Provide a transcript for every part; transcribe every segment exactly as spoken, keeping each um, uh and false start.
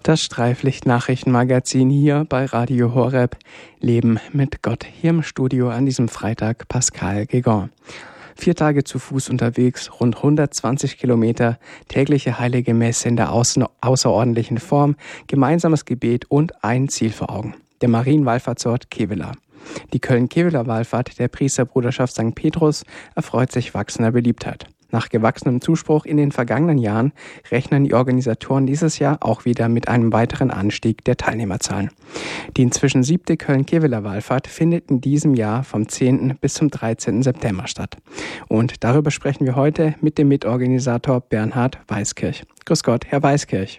Das Streiflicht-Nachrichtenmagazin hier bei Radio Horeb. Leben mit Gott. Hier im Studio an diesem Freitag Pascal Gegon. Vier Tage zu Fuß unterwegs, rund hundertzwanzig Kilometer, tägliche heilige Messe in der außer- außerordentlichen Form, gemeinsames Gebet und ein Ziel vor Augen: der Marienwallfahrtsort Kevela. Die Köln-Kevela-Wallfahrt der Priesterbruderschaft Sankt Petrus erfreut sich wachsender Beliebtheit. Nach gewachsenem Zuspruch in den vergangenen Jahren rechnen die Organisatoren dieses Jahr auch wieder mit einem weiteren Anstieg der Teilnehmerzahlen. Die inzwischen siebte Köln-Kevela-Wallfahrt findet in diesem Jahr vom zehnten bis zum dreizehnten September statt. Und darüber sprechen wir heute mit dem Mitorganisator Bernhard Weiskirch. Grüß Gott, Herr Weiskirch.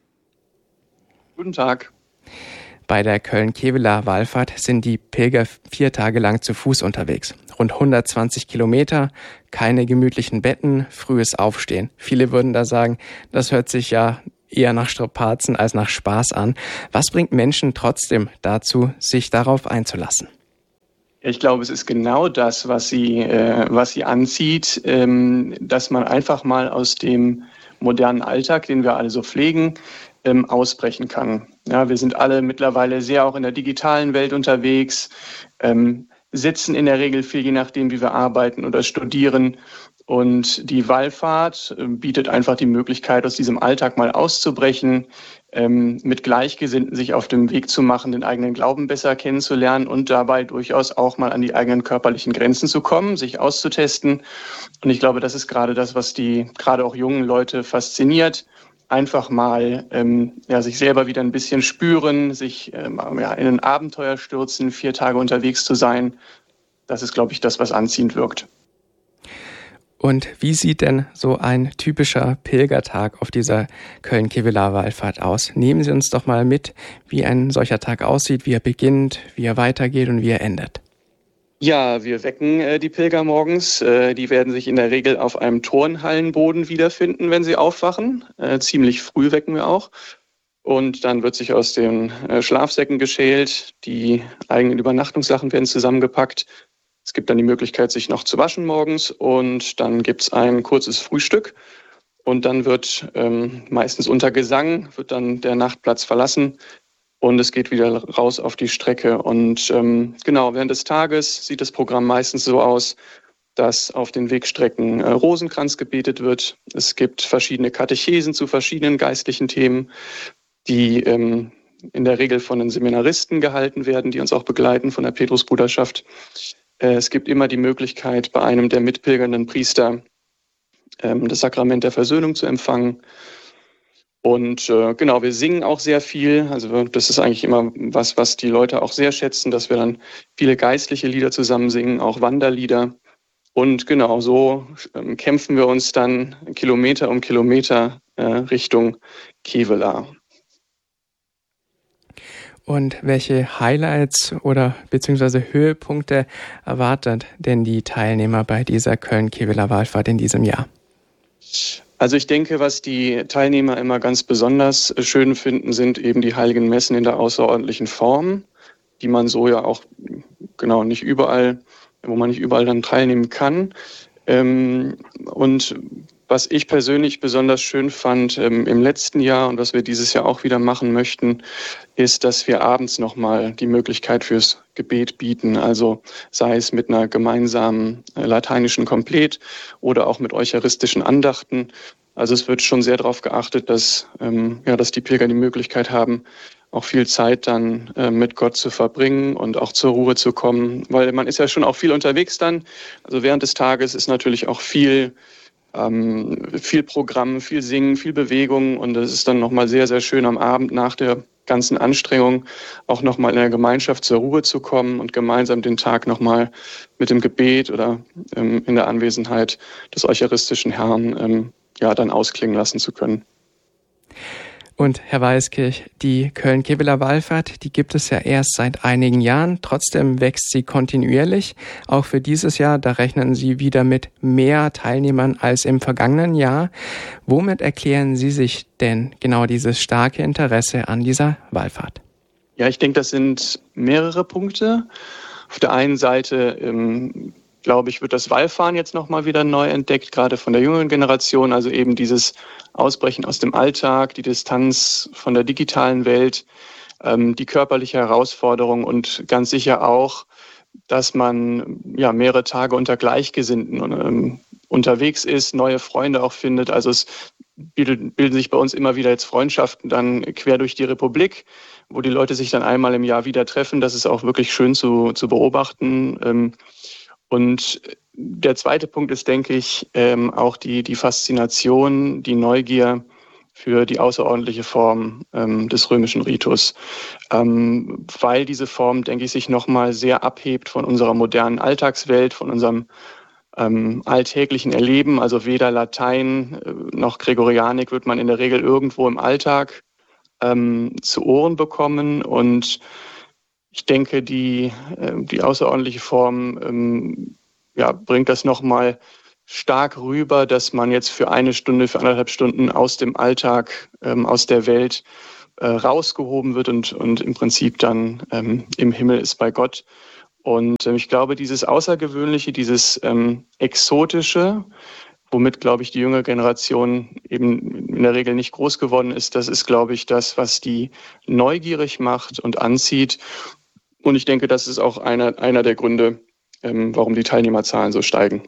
Guten Tag. Bei der Köln-Kevela-Wallfahrt sind die Pilger vier Tage lang zu Fuß unterwegs. Rund hundertzwanzig Kilometer, keine gemütlichen Betten, frühes Aufstehen. Viele würden da sagen, das hört sich ja eher nach Strapazen als nach Spaß an. Was bringt Menschen trotzdem dazu, sich darauf einzulassen? Ich glaube, es ist genau das, was sie, äh, was sie anzieht, ähm, dass man einfach mal aus dem modernen Alltag, den wir alle so pflegen, ähm, ausbrechen kann. Ja, wir sind alle mittlerweile sehr auch in der digitalen Welt unterwegs, ähm, sitzen in der Regel viel, je nachdem, wie wir arbeiten oder studieren. Und die Wallfahrt äh, bietet einfach die Möglichkeit, aus diesem Alltag mal auszubrechen, ähm, mit Gleichgesinnten sich auf dem Weg zu machen, den eigenen Glauben besser kennenzulernen und dabei durchaus auch mal an die eigenen körperlichen Grenzen zu kommen, sich auszutesten. Und ich glaube, das ist gerade das, was die gerade auch jungen Leute fasziniert. Einfach mal ähm, ja, sich selber wieder ein bisschen spüren, sich ähm, ja, in ein Abenteuer stürzen, vier Tage unterwegs zu sein. Das ist, glaube ich, das, was anziehend wirkt. Und wie sieht denn so ein typischer Pilgertag auf dieser Köln-Kevela-Wallfahrt aus? Nehmen Sie uns doch mal mit, wie ein solcher Tag aussieht, wie er beginnt, wie er weitergeht und wie er endet. Ja, wir wecken äh, die Pilger morgens. Äh, die werden sich in der Regel auf einem Turnhallenboden wiederfinden, wenn sie aufwachen. Äh, ziemlich früh wecken wir auch. Und dann wird sich aus den äh, Schlafsäcken geschält. Die eigenen Übernachtungssachen werden zusammengepackt. Es gibt dann die Möglichkeit, sich noch zu waschen morgens. Und dann gibt's ein kurzes Frühstück. Und dann wird ähm, meistens unter Gesang wird dann der Nachtplatz verlassen. Und es geht wieder raus auf die Strecke. Und ähm, genau, während des Tages sieht das Programm meistens so aus, dass auf den Wegstrecken äh, Rosenkranz gebetet wird. Es gibt verschiedene Katechesen zu verschiedenen geistlichen Themen, die ähm, in der Regel von den Seminaristen gehalten werden, die uns auch begleiten von der Petrusbruderschaft. Äh, es gibt immer die Möglichkeit, bei einem der mitpilgernden Priester ähm, das Sakrament der Versöhnung zu empfangen. Und äh, genau, wir singen auch sehr viel. Also das ist eigentlich immer was, was die Leute auch sehr schätzen, dass wir dann viele geistliche Lieder zusammen singen, auch Wanderlieder. Und genau so ähm, kämpfen wir uns dann Kilometer um Kilometer äh, Richtung Kevela. Und welche Highlights oder beziehungsweise Höhepunkte erwartet denn die Teilnehmer bei dieser Köln-Kevela-Wallfahrt in diesem Jahr? Also ich denke, was die Teilnehmer immer ganz besonders schön finden, sind eben die heiligen Messen in der außerordentlichen Form, die man so ja auch genau nicht überall, wo man nicht überall dann teilnehmen kann. Und was ich persönlich besonders schön fand im letzten Jahr und was wir dieses Jahr auch wieder machen möchten, ist, dass wir abends nochmal die Möglichkeit fürs Gebet bieten. Also sei es mit einer gemeinsamen lateinischen Komplet oder auch mit eucharistischen Andachten. Also es wird schon sehr darauf geachtet, dass, ähm, ja, dass die Pilger die Möglichkeit haben, auch viel Zeit dann äh, mit Gott zu verbringen und auch zur Ruhe zu kommen. Weil man ist ja schon auch viel unterwegs dann. Also während des Tages ist natürlich auch viel Ähm, viel Programm, viel Singen, viel Bewegung und es ist dann nochmal sehr, sehr schön am Abend nach der ganzen Anstrengung auch nochmal in der Gemeinschaft zur Ruhe zu kommen und gemeinsam den Tag nochmal mit dem Gebet oder ähm, in der Anwesenheit des eucharistischen Herrn ähm, ja, dann ausklingen lassen zu können. Und Herr Weiskirch, die Köln-Kevela-Wallfahrt, die gibt es ja erst seit einigen Jahren. Trotzdem wächst sie kontinuierlich. Auch für dieses Jahr, da rechnen Sie wieder mit mehr Teilnehmern als im vergangenen Jahr. Womit erklären Sie sich denn genau dieses starke Interesse an dieser Wallfahrt? Ja, ich denke, das sind mehrere Punkte. Auf der einen Seite ähm, glaube ich, wird das Wallfahren jetzt nochmal wieder neu entdeckt, gerade von der jüngeren Generation. Also eben dieses Ausbrechen aus dem Alltag, die Distanz von der digitalen Welt, ähm, die körperliche Herausforderung und ganz sicher auch, dass man ja mehrere Tage unter Gleichgesinnten ähm, unterwegs ist, neue Freunde auch findet. Also es bilden, bilden sich bei uns immer wieder jetzt Freundschaften dann quer durch die Republik, wo die Leute sich dann einmal im Jahr wieder treffen. Das ist auch wirklich schön zu, zu beobachten. Ähm, Und der zweite Punkt ist, denke ich, ähm, auch die, die Faszination, die Neugier für die außerordentliche Form ähm, des römischen Ritus, ähm, weil diese Form, denke ich, sich nochmal sehr abhebt von unserer modernen Alltagswelt, von unserem ähm, alltäglichen Erleben. Also weder Latein äh, noch Gregorianik wird man in der Regel irgendwo im Alltag ähm, zu Ohren bekommen. Und ich denke, die, äh, die außerordentliche Form ähm, ja, bringt das nochmal stark rüber, dass man jetzt für eine Stunde, für anderthalb Stunden aus dem Alltag, ähm, aus der Welt äh, rausgehoben wird und, und im Prinzip dann ähm, im Himmel ist bei Gott. Und äh, ich glaube, dieses Außergewöhnliche, dieses ähm, Exotische, womit, glaube ich, die jüngere Generation eben in der Regel nicht groß geworden ist, das ist, glaube ich, das, was die neugierig macht und anzieht. Und ich denke, das ist auch einer, einer der Gründe, ähm, warum die Teilnehmerzahlen so steigen.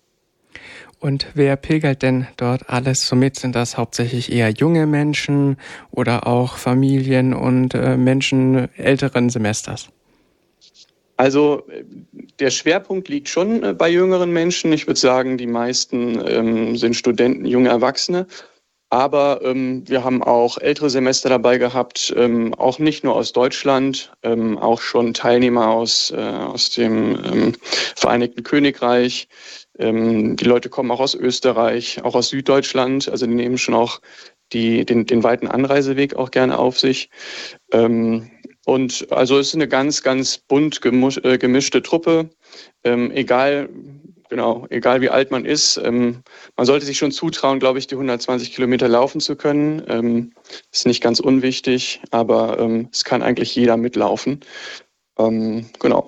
Und wer pilgert denn dort alles so mit? Sind das hauptsächlich eher junge Menschen oder auch Familien und äh, Menschen älteren Semesters? Also der Schwerpunkt liegt schon äh, bei jüngeren Menschen. Ich würde sagen, die meisten ähm, sind Studenten, junge Erwachsene. Aber ähm, wir haben auch ältere Semester dabei gehabt, ähm, auch nicht nur aus Deutschland, ähm, auch schon Teilnehmer aus, äh, aus dem ähm, Vereinigten Königreich. Ähm, die Leute kommen auch aus Österreich, auch aus Süddeutschland. Also die nehmen schon auch die, den, den weiten Anreiseweg auch gerne auf sich. Ähm, und also es ist eine ganz, ganz bunt gemisch, äh, gemischte Truppe, ähm, egal... Genau, egal wie alt man ist. Ähm, man sollte sich schon zutrauen, glaube ich, die hundertzwanzig Kilometer laufen zu können. Ähm, ist nicht ganz unwichtig, aber ähm, es kann eigentlich jeder mitlaufen. Ähm, genau.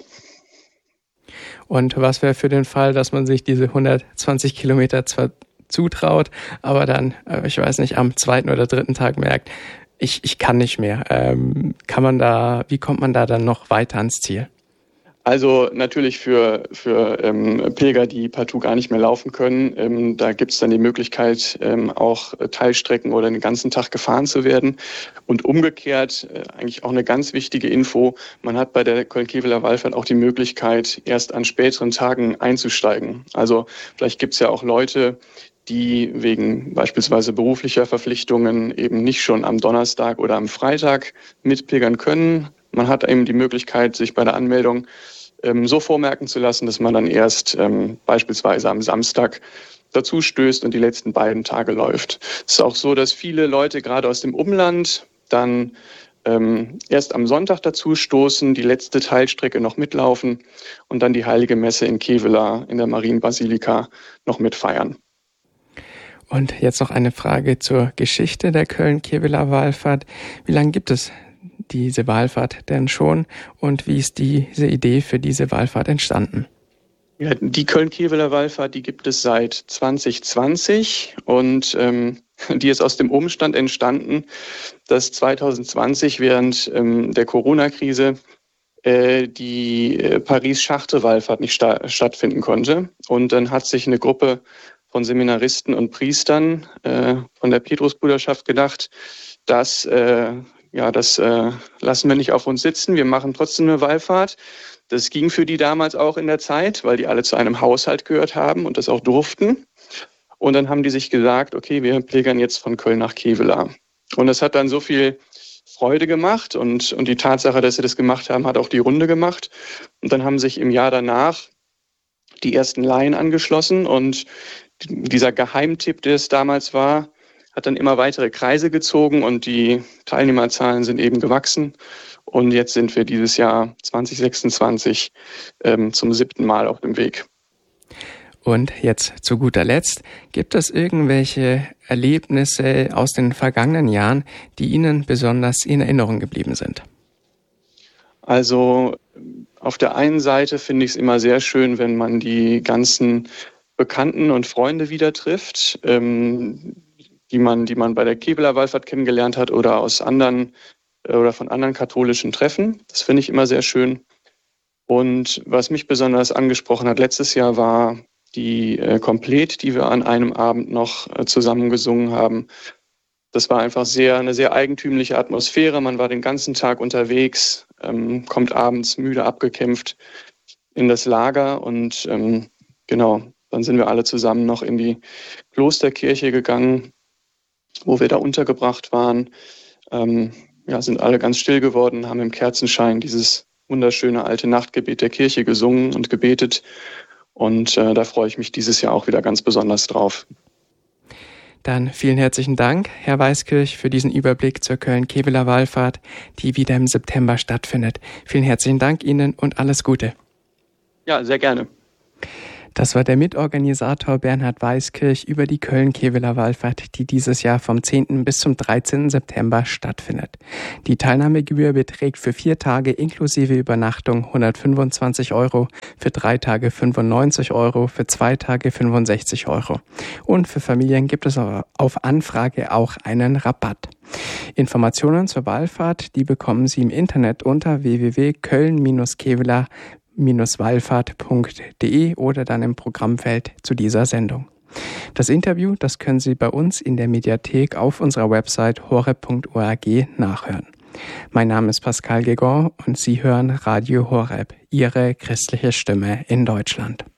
Und was wäre für den Fall, dass man sich diese hundertzwanzig Kilometer zwar zutraut, aber dann, äh, ich weiß nicht, am zweiten oder dritten Tag merkt, ich, ich kann nicht mehr. Ähm, kann man da, wie kommt man da dann noch weiter ans Ziel? Also natürlich für, für ähm, Pilger, die partout gar nicht mehr laufen können, ähm, da gibt es dann die Möglichkeit, ähm, auch Teilstrecken oder den ganzen Tag gefahren zu werden. Und umgekehrt, äh, eigentlich auch eine ganz wichtige Info, man hat bei der Köln-Keveler Wallfahrt auch die Möglichkeit, erst an späteren Tagen einzusteigen. Also vielleicht gibt es ja auch Leute, die wegen beispielsweise beruflicher Verpflichtungen eben nicht schon am Donnerstag oder am Freitag mitpilgern können. Man hat eben die Möglichkeit, sich bei der Anmeldung ähm, so vormerken zu lassen, dass man dann erst ähm, beispielsweise am Samstag dazu stößt und die letzten beiden Tage läuft. Es ist auch so, dass viele Leute gerade aus dem Umland dann ähm, erst am Sonntag dazu stoßen, die letzte Teilstrecke noch mitlaufen und dann die Heilige Messe in Kevela in der Marienbasilika noch mitfeiern. Und jetzt noch eine Frage zur Geschichte der Köln-Keveler Wallfahrt. Wie lange gibt es diese Wallfahrt denn schon und wie ist diese Idee für diese Wallfahrt entstanden? Ja, die Köln-Keveler Wallfahrt, die gibt es seit zwanzig zwanzig und ähm, die ist aus dem Umstand entstanden, dass zwanzig zwanzig während ähm, der Corona-Krise äh, die äh, Paris-Chartres-Wallfahrt nicht sta- stattfinden konnte. Und dann hat sich eine Gruppe von Seminaristen und Priestern äh, von der Petrusbruderschaft gedacht, dass äh, ja, das äh, lassen wir nicht auf uns sitzen, wir machen trotzdem eine Wallfahrt. Das ging für die damals auch in der Zeit, weil die alle zu einem Haushalt gehört haben und das auch durften. Und dann haben die sich gesagt, okay, wir pilgern jetzt von Köln nach Kevela. Und das hat dann so viel Freude gemacht und, und die Tatsache, dass sie das gemacht haben, hat auch die Runde gemacht. Und dann haben sich im Jahr danach die ersten Laien angeschlossen und dieser Geheimtipp, der es damals war, hat dann immer weitere Kreise gezogen und die Teilnehmerzahlen sind eben gewachsen. Und jetzt sind wir dieses Jahr zwanzig sechsundzwanzig ähm, zum siebten Mal auf dem Weg. Und jetzt zu guter Letzt, gibt es irgendwelche Erlebnisse aus den vergangenen Jahren, die Ihnen besonders in Erinnerung geblieben sind? Also auf der einen Seite finde ich es immer sehr schön, wenn man die ganzen Bekannten und Freunde wieder trifft, ähm, die man, die man bei der Keveler Wallfahrt kennengelernt hat oder aus anderen oder von anderen katholischen Treffen. Das finde ich immer sehr schön. Und was mich besonders angesprochen hat letztes Jahr war die äh, Komplett, die wir an einem Abend noch äh, zusammen gesungen haben. Das war einfach sehr eine sehr eigentümliche Atmosphäre. Man war den ganzen Tag unterwegs, ähm, kommt abends müde abgekämpft in das Lager und ähm, genau, dann sind wir alle zusammen noch in die Klosterkirche gegangen, wo wir da untergebracht waren. Ähm, ja, sind alle ganz still geworden, haben im Kerzenschein dieses wunderschöne alte Nachtgebet der Kirche gesungen und gebetet. Und äh, da freue ich mich dieses Jahr auch wieder ganz besonders drauf. Dann vielen herzlichen Dank, Herr Weiskirch, für diesen Überblick zur Köln-Keveler Wallfahrt, die wieder im September stattfindet. Vielen herzlichen Dank Ihnen und alles Gute. Ja, sehr gerne. Das war der Mitorganisator Bernhard Weiskirch über die Köln-Keveler Wallfahrt, die dieses Jahr vom zehnten bis zum dreizehnten September stattfindet. Die Teilnahmegebühr beträgt für vier Tage inklusive Übernachtung hundertfünfundzwanzig Euro, für drei Tage fünfundneunzig Euro, für zwei Tage fünfundsechzig Euro. Und für Familien gibt es auf Anfrage auch einen Rabatt. Informationen zur Wallfahrt, die bekommen Sie im Internet unter w w w punkt köln keveler wallfahrt punkt de oder dann im Programmfeld zu dieser Sendung. Das Interview, das können Sie bei uns in der Mediathek auf unserer Website horeb punkt org nachhören. Mein Name ist Pascal Gegon und Sie hören Radio Horeb, Ihre christliche Stimme in Deutschland.